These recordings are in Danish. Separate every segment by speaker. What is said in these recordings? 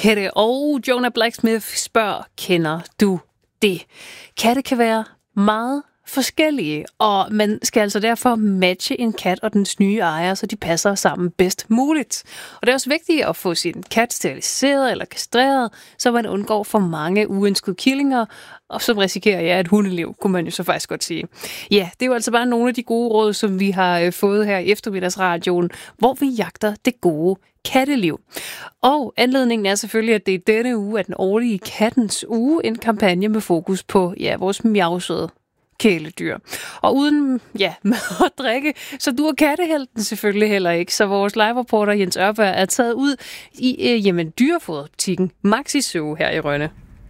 Speaker 1: katte. Og Jonah Blacksmith spørger, kender du det? Katte kan være meget forskellige, og man skal altså derfor matche en kat og dens nye ejer, så de passer sammen bedst muligt. Og det er også vigtigt at få sin kat steriliseret eller kastreret, så man undgår for mange uønskede killinger, og som risikerer et hundeliv, kunne man jo så faktisk godt sige. Ja, det er jo altså bare nogle af de gode råd, som vi har fået her i eftermiddagsradioen, hvor vi jagter det gode katteliv. Og anledningen er selvfølgelig, at det er denne uge, at den årlige kattens uge, en kampagne med fokus på vores miavsøde kæledyr. Og uden mad og drikke, så duer kattehelten selvfølgelig heller ikke. Så vores live-reporter Jens Ørberg er taget ud i dyrefoderbutikken Maxi Zoo her i Rønne.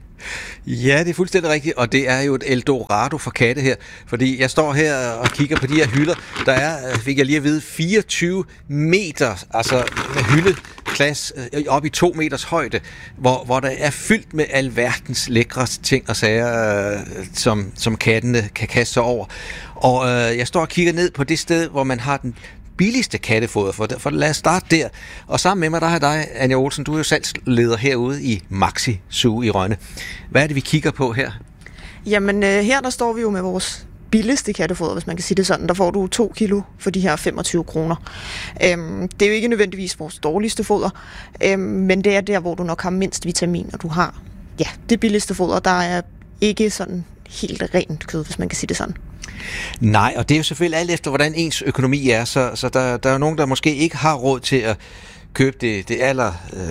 Speaker 2: Ja, det er fuldstændig rigtigt, og det er jo et eldorado for katte her, fordi jeg står her og kigger på de her hylder. Der er, fik jeg lige at vide, 24 meter, altså med hyldeplads op i 2 meters højde, hvor der er fyldt med alverdens lækre ting og sager, som kattene kan kaste sig over. Og jeg står og kigger ned på det sted, hvor man har den billigste kattefoder, for lad os starte der. Og sammen med mig, der har dig, Anja Olsen, du er jo salgsleder herude i Maxi Zoo i Rønne. Hvad er det, vi kigger på her?
Speaker 3: Jamen, her der står vi jo med vores billigste kattefoder, hvis man kan sige det sådan. Der får du 2 kilo for de her 25 kroner. Det er jo ikke nødvendigvis vores dårligste foder, men det er der, hvor du nok har mindst vitamin, og du har det billigste foder. Der er ikke sådan helt rent kød, hvis man kan sige det sådan.
Speaker 2: Nej, og det er jo selvfølgelig alt efter, hvordan ens økonomi er, så der er jo nogen, der måske ikke har råd til at købe det aller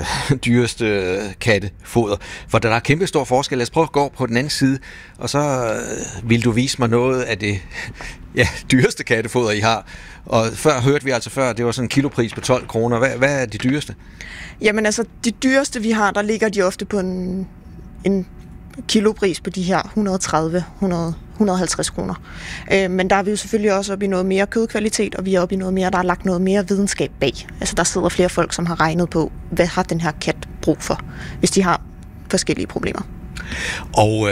Speaker 2: dyreste kattefoder, for der er kæmpe stor forskel. Lad os prøve at gå på den anden side, og så vil du vise mig noget af det dyreste kattefoder, I har. Og hørte vi altså, det var sådan en kilopris på 12 kroner. Hvad er de dyreste?
Speaker 3: Jamen altså, de dyreste vi har, der ligger de ofte på en kilopris på de her 130-150 kroner. Men der er vi jo selvfølgelig også oppe i noget mere kødkvalitet, og vi er oppe i noget mere, der er lagt noget mere videnskab bag. Altså der sidder flere folk, som har regnet på, hvad har den her kat brug for, hvis de har forskellige problemer.
Speaker 2: Og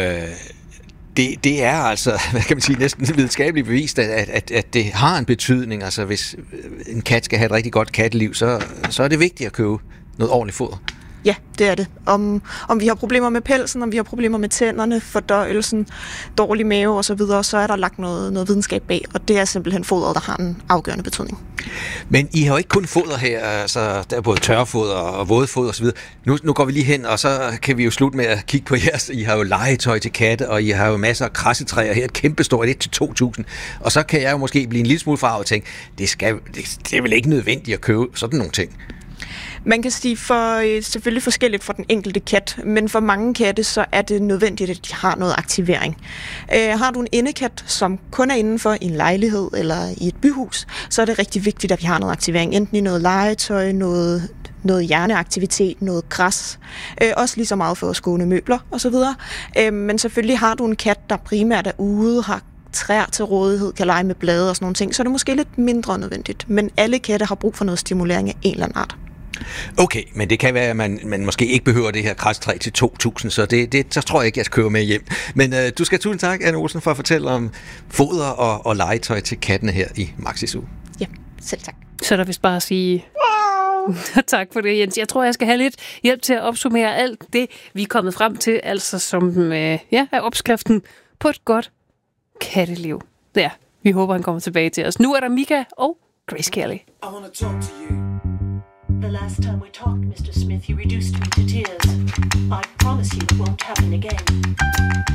Speaker 2: det er altså, hvad kan man sige, næsten videnskabeligt bevist, at det har en betydning. Altså hvis en kat skal have et rigtig godt katteliv, så er det vigtigt at købe noget ordentligt foder.
Speaker 3: Ja, det er det. Om vi har problemer med pelsen, om vi har problemer med tænderne, fordøjelsen, dårlig mave osv., så er der lagt noget videnskab bag, og det er simpelthen fodret, der har en afgørende betydning.
Speaker 2: Men I har jo ikke kun foder her, altså der er både tørfoder og vådfoder osv. Nu går vi lige hen, og så kan vi jo slutte med at kigge på jeres. I har jo legetøj til katte, og I har jo masser af krassetræer her, et kæmpestort 1-2.000. Og så kan jeg jo måske blive en lille smule farvet og tænke, det er vel ikke nødvendigt at købe sådan nogle ting.
Speaker 3: Man kan sige selvfølgelig forskelligt for den enkelte kat, men for mange katte, så er det nødvendigt, at de har noget aktivering. Har du en indekat, som kun er indenfor i en lejlighed eller i et byhus, så er det rigtig vigtigt, at vi har noget aktivering, enten i noget legetøj, noget hjerneaktivitet, noget græs, også lige så meget for at skåne møbler osv. Men selvfølgelig har du en kat, der primært er ude, har træer til rådighed, kan lege med blade og sådan nogle ting, så er det måske lidt mindre nødvendigt. Men alle katte har brug for noget stimulering af en eller anden art.
Speaker 2: Okay, men det kan være, at man måske ikke behøver det her græstræ til 2.000, så tror jeg ikke, jeg skal køre med hjem. Men du skal tusind tak, Anja Olsen, for at fortælle om foder og legetøj til kattene her i Maxi Zoo.
Speaker 3: Ja, selv tak.
Speaker 1: Så er der vist bare at sige tak for det, Jens. Jeg tror, jeg skal have lidt hjælp til at opsummere alt det, vi er kommet frem til, altså som er opskriften på et godt katteliv. Ja, vi håber, han kommer tilbage til os. Nu er der Mika og Grace Kelly.
Speaker 4: I want to talk to you. The last time we talked, Mr. Smith, you reduced me to tears. I promise you it won't happen again.